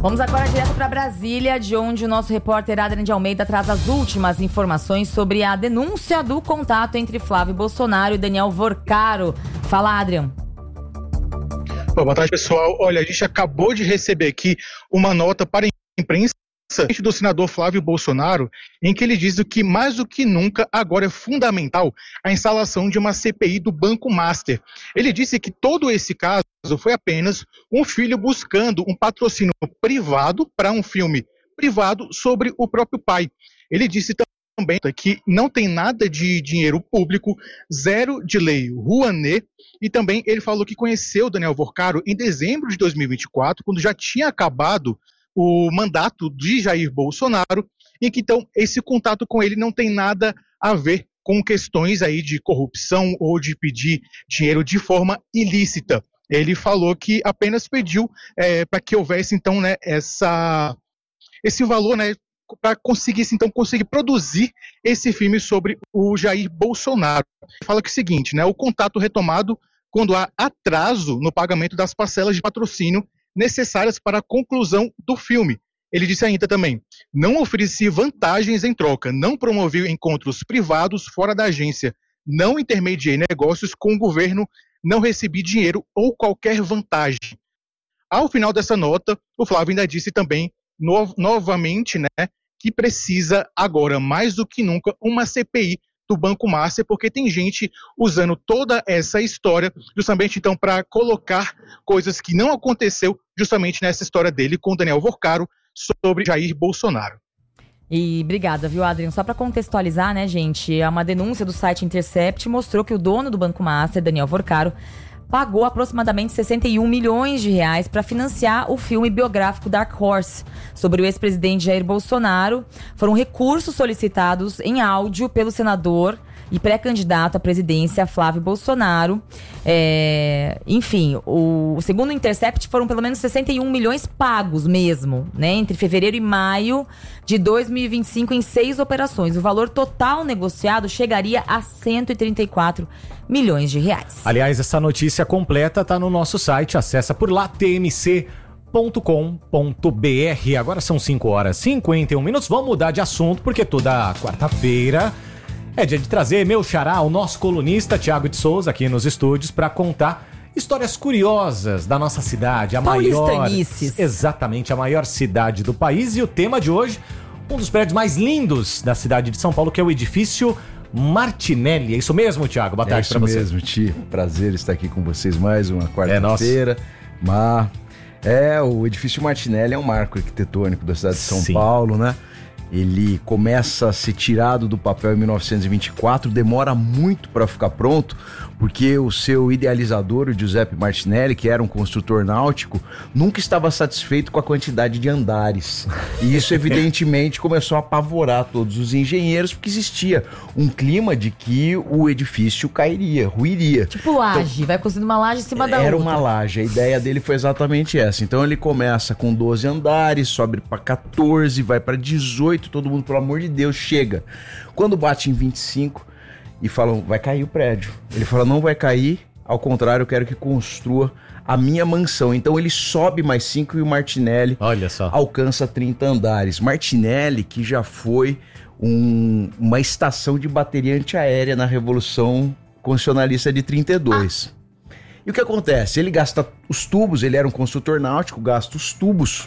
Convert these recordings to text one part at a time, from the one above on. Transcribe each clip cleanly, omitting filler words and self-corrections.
Vamos agora direto para Brasília, de onde o nosso repórter Adrian de Almeida traz as últimas informações sobre a denúncia do contato entre Flávio Bolsonaro e Daniel Worcaro. Fala, Adrian. Boa tarde, pessoal. Olha, a gente acabou de receber aqui uma nota para a imprensa do senador Flávio Bolsonaro, em que ele diz que mais do que nunca agora é fundamental a instalação de uma CPI do Banco Master. Ele disse que todo esse caso foi apenas um filho buscando um patrocínio privado para um filme privado sobre o próprio pai. Ele disse também que não tem nada de dinheiro público, zero de lei Rouanet, e também ele falou que conheceu Daniel Worcaro em dezembro de 2024, quando já tinha acabado o mandato de Jair Bolsonaro, e que então esse contato com ele não tem nada a ver com questões aí de corrupção ou de pedir dinheiro de forma ilícita. Ele falou que apenas pediu para que houvesse então, né, esse valor, né, para conseguir produzir esse filme sobre o Jair Bolsonaro. Ele fala que é o seguinte, né, o contato retomado quando há atraso no pagamento das parcelas de patrocínio necessárias para a conclusão do filme. Ele disse ainda também, não ofereci vantagens em troca, não promovi encontros privados fora da agência, não intermediei negócios com o governo, não recebi dinheiro ou qualquer vantagem. Ao final dessa nota, o Flávio ainda disse também, novamente, né, que precisa agora, mais do que nunca, uma CPI do Banco Master, porque tem gente usando toda essa história justamente então para colocar coisas que não aconteceu justamente nessa história dele com Daniel Worcaro sobre Jair Bolsonaro. E obrigada, viu, Adrian? Só para contextualizar, né, gente, uma denúncia do site Intercept mostrou que o dono do Banco Master, Daniel Worcaro, pagou aproximadamente 61 milhões de reais para financiar o filme biográfico Dark Horse sobre o ex-presidente Jair Bolsonaro. Foram recursos solicitados em áudio pelo senador e pré-candidato à presidência Flávio Bolsonaro. Enfim, segundo o Intercept, foram pelo menos 61 milhões pagos mesmo, né, entre fevereiro e maio de 2025 em 6 operações. O valor total negociado chegaria a 134 milhões de reais. Aliás, essa notícia completa tá no nosso site, acessa por lá, tmc.com.br. Agora são 5h51. Vamos mudar de assunto, porque toda quarta-feira é dia de trazer meu xará, o nosso colunista Thiago de Souza, aqui nos estúdios, para contar histórias curiosas da nossa cidade, a maior, exatamente, a maior cidade do país. E o tema de hoje, um dos prédios mais lindos da cidade de São Paulo, que é o edifício Martinelli. É isso mesmo, Thiago? Boa tarde pra você. É isso mesmo, Ti. Prazer estar aqui com vocês mais uma quarta-feira. O edifício Martinelli é um marco arquitetônico da cidade de São Paulo, né? Ele começa a ser tirado do papel em 1924, demora muito para ficar pronto, porque o seu idealizador, o Giuseppe Martinelli, que era um construtor náutico, nunca estava satisfeito com a quantidade de andares. E isso, evidentemente, começou a apavorar todos os engenheiros, porque existia um clima de que o edifício ruiria. Tipo laje, então, vai construindo uma laje em cima da outra. Era uma laje, a ideia dele foi exatamente essa. Então ele começa com 12 andares, sobe para 14, vai para 18, todo mundo, pelo amor de Deus, chega. Quando bate em 25 e falam, vai cair o prédio. Ele fala, não vai cair, ao contrário, eu quero que construa a minha mansão. Então ele sobe mais 5 e o Martinelli, olha só, alcança 30 andares. Martinelli, que já foi uma estação de bateria antiaérea na Revolução Constitucionalista de 32. E o que acontece? Ele gasta os tubos, ele era um construtor náutico, gasta os tubos.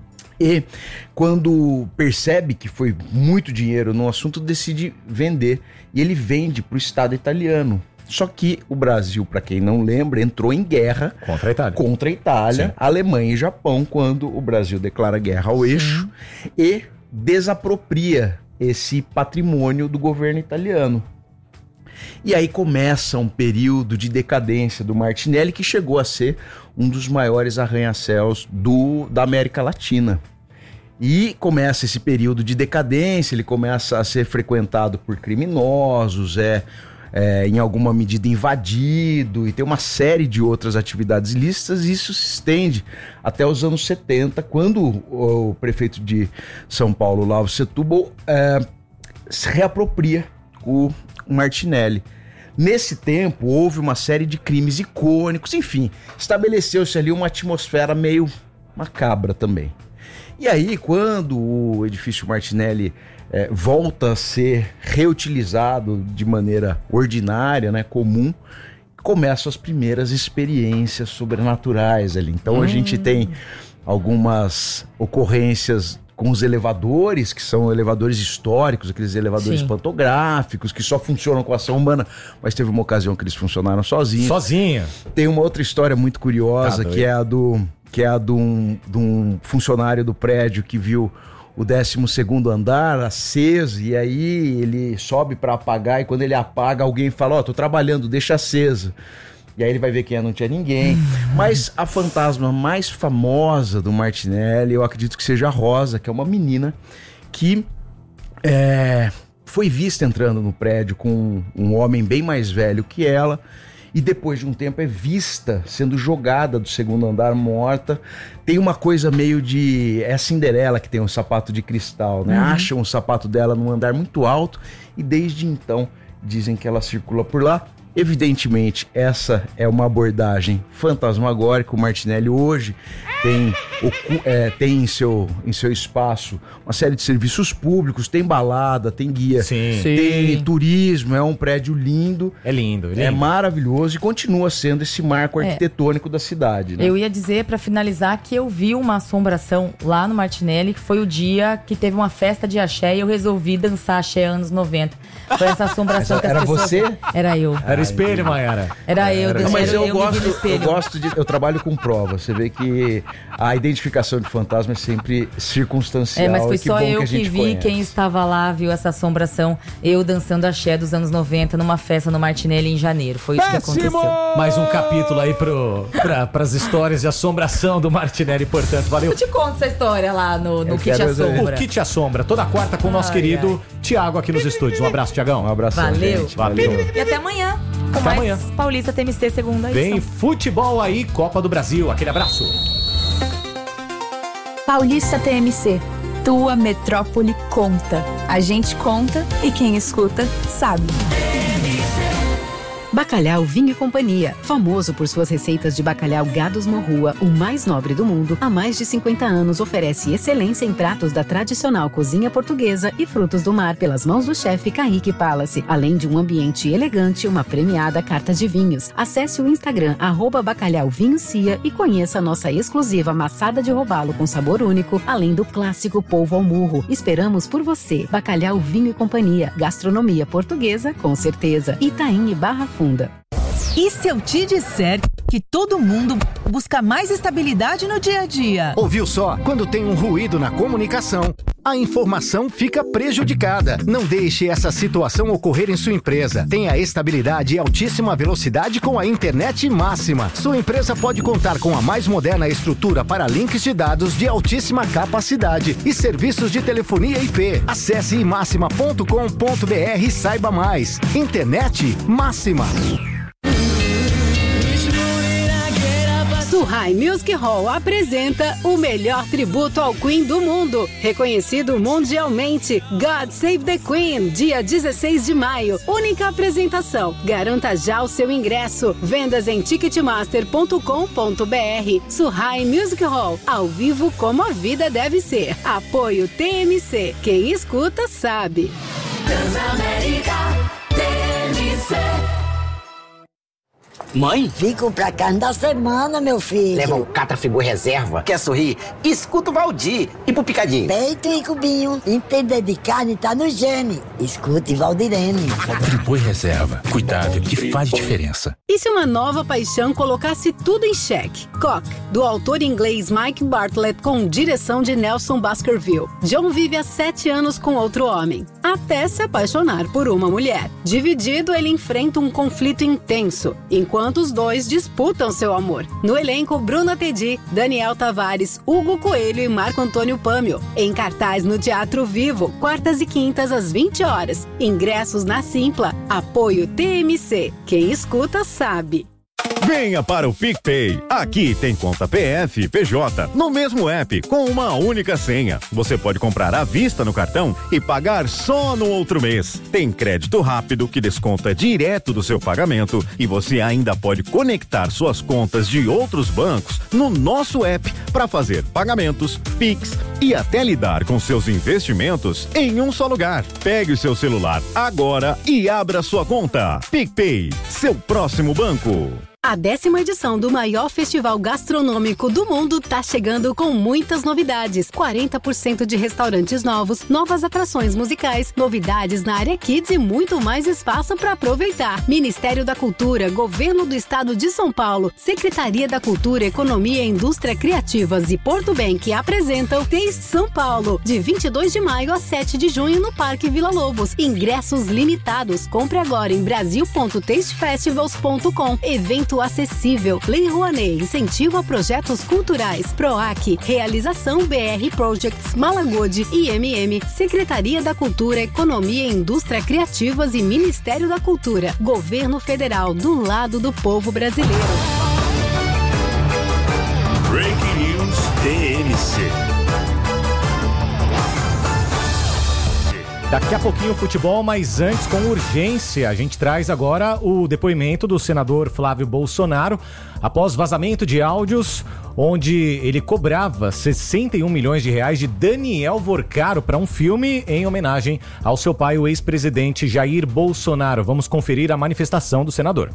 E quando percebe que foi muito dinheiro no assunto, decide vender. E ele vende para o Estado italiano. Só que o Brasil, para quem não lembra, entrou em guerra contra a Itália, Alemanha e Japão, quando o Brasil declara guerra ao eixo e desapropria esse patrimônio do governo italiano. E aí começa um período de decadência do Martinelli, que chegou a ser um dos maiores arranha-céus da América Latina. E começa esse período de decadência, ele começa a ser frequentado por criminosos, em alguma medida invadido, e tem uma série de outras atividades ilícitas, e isso se estende até os anos 70, quando o prefeito de São Paulo, Olavo Setúbal, se reapropria o Martinelli. Nesse tempo, houve uma série de crimes icônicos, enfim, estabeleceu-se ali uma atmosfera meio macabra também. E aí, quando o edifício Martinelli volta a ser reutilizado de maneira ordinária, né, comum, começam as primeiras experiências sobrenaturais ali. Então a gente tem algumas ocorrências com os elevadores, que são elevadores históricos, aqueles elevadores pantográficos, que só funcionam com ação humana, mas teve uma ocasião que eles funcionaram sozinhos. Sozinha. Tem uma outra história muito curiosa, que é a de um funcionário do prédio que viu o 12º andar aceso, e aí ele sobe para apagar, e quando ele apaga, alguém fala, tô trabalhando, deixa aceso. E aí ele vai ver que não tinha ninguém. Mas a fantasma mais famosa do Martinelli, eu acredito que seja a Rosa, que é uma menina que foi vista entrando no prédio com um homem bem mais velho que ela, e depois de um tempo é vista sendo jogada do 2º andar morta. Tem uma coisa meio de... É a Cinderela que tem um sapato de cristal, né? Acham o sapato dela num andar muito alto e desde então dizem que ela circula por lá. Evidentemente, essa é uma abordagem fantasmagórica. O Martinelli hoje tem em seu espaço uma série de serviços públicos, tem balada, tem guia, tem turismo, é um prédio lindo. É lindo. É maravilhoso e continua sendo esse marco arquitetônico da cidade, né? Eu ia dizer, pra finalizar, que eu vi uma assombração lá no Martinelli, que foi o dia que teve uma festa de axé e eu resolvi dançar axé anos 90. Foi essa assombração que as era pessoas... você? Era eu. Era o espelho, Mayara. Era eu. Não, mas eu me vi no espelho. gosto de... Eu trabalho com prova. Você vê que a identificação de fantasma é sempre circunstancial. Mas foi que só bom eu que que vi. conhece. Quem estava lá viu essa assombração. Eu dançando axé dos anos 90 numa festa no Martinelli em janeiro. Foi isso que aconteceu. Mais um capítulo aí pras histórias de assombração do Martinelli, portanto. Valeu. Eu te conto essa história lá no Kit Assombra. O Kit Assombra, toda quarta com o nosso querido Thiago aqui nos estúdios. Um abraço, Thiagão. Um abraço. Valeu. Gente. Valeu. E até amanhã. Com Até mais amanhã. Paulista TMC segunda Vem edição. futebol aí, Copa do Brasil. Aquele abraço. Paulista TMC. Tua metrópole conta. A gente conta e quem escuta sabe. Bacalhau Vinho e Companhia, famoso por suas receitas de bacalhau Gados Morrua, o mais nobre do mundo, há mais de 50 anos oferece excelência em pratos da tradicional cozinha portuguesa e frutos do mar pelas mãos do chefe Kaique Palace, além de um ambiente elegante e uma premiada carta de vinhos. Acesse o Instagram @bacalhauvinhocia e conheça a nossa exclusiva maçada de robalo com sabor único, além do clássico polvo ao murro. Esperamos por você. Bacalhau Vinho e Companhia, gastronomia portuguesa com certeza. Itaim e Barra Funda. E se eu te disser que todo mundo busca mais estabilidade no dia a dia? Ouviu só? Quando tem um ruído na comunicação, a informação fica prejudicada. Não deixe essa situação ocorrer em sua empresa. Tenha estabilidade e altíssima velocidade com a internet máxima. Sua empresa pode contar com a mais moderna estrutura para links de dados de altíssima capacidade e serviços de telefonia IP. Acesse imaxima.com.br e saiba mais. Internet máxima. Suhai Music Hall apresenta o melhor tributo ao Queen do mundo, reconhecido mundialmente. God Save the Queen, dia 16 de maio. Única apresentação. Garanta já o seu ingresso. Vendas em ticketmaster.com.br. Suhai Music Hall, ao vivo como a vida deve ser. Apoio TMC. Quem escuta sabe. Transamérica TMC. Mãe? Fico pra carne da semana, meu filho. Leva um Catrafibur reserva. Quer sorrir? Escuta o Valdir. E pro picadinho? Peito e cubinho. Entender de carne tá no gene. Escute Valdirene. Friboi reserva. Cuidado que faz diferença. E se uma nova paixão colocasse tudo em xeque? Cock, do autor inglês Mike Bartlett com direção de Nelson Baskerville. John vive há 7 anos com outro homem, até se apaixonar por uma mulher. Dividido, ele enfrenta um conflito intenso, enquanto os dois disputam seu amor. No elenco, Bruna Tedi, Daniel Tavares, Hugo Coelho e Marco Antônio Pâmio. Em cartaz no Teatro Vivo, quartas e quintas às 20 horas. Ingressos na Simpla. Apoio TMC. Quem escuta sabe. Venha para o PicPay. Aqui tem conta PF e PJ no mesmo app com uma única senha. Você pode comprar à vista no cartão e pagar só no outro mês. Tem crédito rápido que desconta direto do seu pagamento e você ainda pode conectar suas contas de outros bancos no nosso app para fazer pagamentos, Pix e até lidar com seus investimentos em um só lugar. Pegue o seu celular agora e abra sua conta. PicPay, seu próximo banco. A 10ª edição do maior festival gastronômico do mundo tá chegando com muitas novidades. 40% de restaurantes novos, novas atrações musicais, novidades na área Kids e muito mais espaço para aproveitar. Ministério da Cultura, Governo do Estado de São Paulo, Secretaria da Cultura, Economia e Indústria Criativas e Porto Bank apresentam Taste São Paulo, de 22 de maio a 7 de junho no Parque Vila Lobos. Ingressos limitados. Compre agora em brasil.tastefestivals.com. Evento acessível. Lei Rouanet, incentivo a projetos culturais. PROAC, realização BR Projects, Malagode, IMM, Secretaria da Cultura, Economia e Indústria Criativas e Ministério da Cultura. Governo Federal, do lado do povo brasileiro. Breaking News TMC. Daqui a pouquinho o futebol, mas antes, com urgência, a gente traz agora o depoimento do senador Flávio Bolsonaro após vazamento de áudios onde ele cobrava 61 milhões de reais de Daniel Vorcaro para um filme em homenagem ao seu pai, o ex-presidente Jair Bolsonaro. Vamos conferir a manifestação do senador.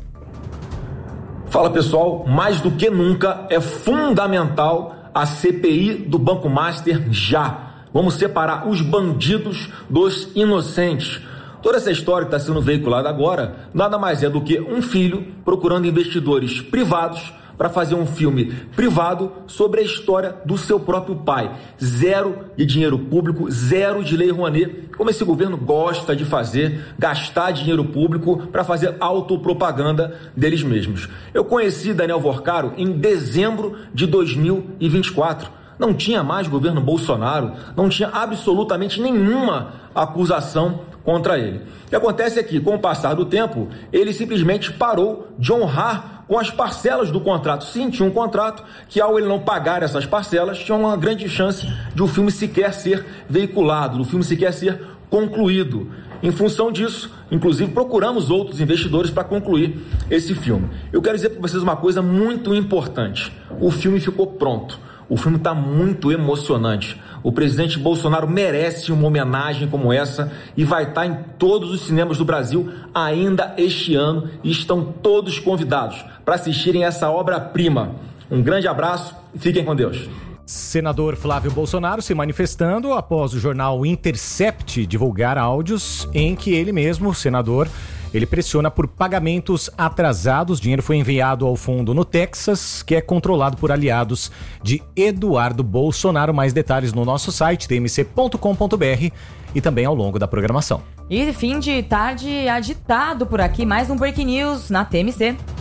Fala pessoal, mais do que nunca é fundamental a CPI do Banco Master já. Vamos separar os bandidos dos inocentes. Toda essa história que está sendo veiculada agora nada mais é do que um filho procurando investidores privados para fazer um filme privado sobre a história do seu próprio pai. Zero de dinheiro público, zero de Lei Rouanet, como esse governo gosta de fazer, gastar dinheiro público para fazer autopropaganda deles mesmos. Eu conheci Daniel Vorcaro em dezembro de 2024. Não tinha mais governo Bolsonaro, não tinha absolutamente nenhuma acusação contra ele. O que acontece é que, com o passar do tempo, ele simplesmente parou de honrar com as parcelas do contrato. Sim, tinha um contrato que, ao ele não pagar essas parcelas, tinha uma grande chance de o filme sequer ser veiculado, do filme sequer ser concluído. Em função disso, inclusive, procuramos outros investidores para concluir esse filme. Eu quero dizer para vocês uma coisa muito importante. O filme ficou pronto. O filme está muito emocionante. O presidente Bolsonaro merece uma homenagem como essa e vai estar em todos os cinemas do Brasil ainda este ano e estão todos convidados para assistirem essa obra-prima. Um grande abraço e fiquem com Deus. Senador Flávio Bolsonaro se manifestando após o jornal Intercept divulgar áudios em que ele mesmo, senador, ele pressiona por pagamentos atrasados. O dinheiro foi enviado ao fundo no Texas, que é controlado por aliados de Eduardo Bolsonaro. Mais detalhes no nosso site, tmc.com.br, e também ao longo da programação. E fim de tarde agitado por aqui, mais um Breaking News na TMC.